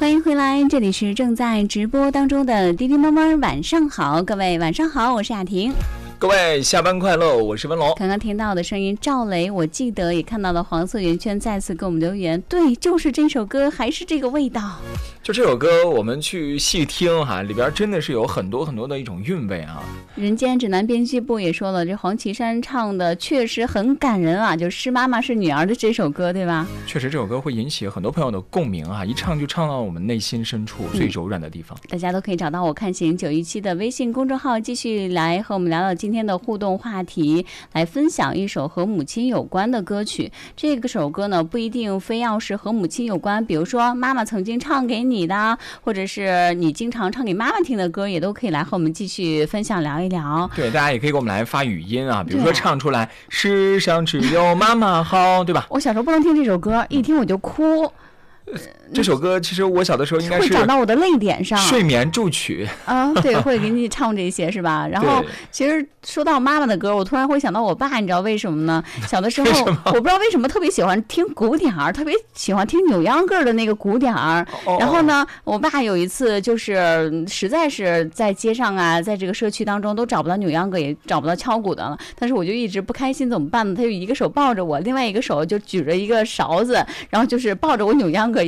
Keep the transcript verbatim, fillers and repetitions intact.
欢迎回来，这里是正在直播当中的滴滴妈妈晚上好，各位晚上好，我是雅婷。 各位下班快乐，我是文龙。 刚刚听到的声音赵雷，我记得也看到了黄色圆圈再次给我们留言，对，就是这首歌，还是这个味道。 就这首歌我们去细听哈，里边真的是有很多很多的一种韵味啊。 人间指南编辑部也说了，这黄绮珊唱的确实很感人啊，就是妈妈是女儿的这首歌，对吧？ 确实这首歌会引起很多朋友的共鸣啊，一唱就唱到我们内心深处最柔软的地方、嗯、 大家都可以找到我看行九一七的微信公众号，继续来和我们聊聊今天的互动话题，来分享一首和母亲有关的歌曲。这个首歌呢，不一定非要是和母亲有关，比如说妈妈曾经唱给你的，或者是你经常唱给妈妈听的歌，也都可以来和我们继续分享聊一聊。 对，大家也可以给我们来发语音啊，比如说唱出来世上只有妈妈好，对吧？ 我小时候不能听这首歌，一听我就哭。 这首歌其实我小的时候应该是会长到我的泪点上， 睡眠祝曲啊，对，会给你唱这些是吧？然后其实说到妈妈的歌，我突然会想到我爸，你知道为什么呢？小的时候我不知道为什么特别喜欢听鼓点儿，特别喜欢听扭秧歌的那个鼓点儿。然后呢，我爸有一次就是实在是在街上啊，在这个社区当中都找不到扭秧歌，也找不到敲鼓的了，但是我就一直不开心，怎么办呢？他就一个手抱着我，另外一个手就举着一个勺子，然后就是抱着我扭秧歌。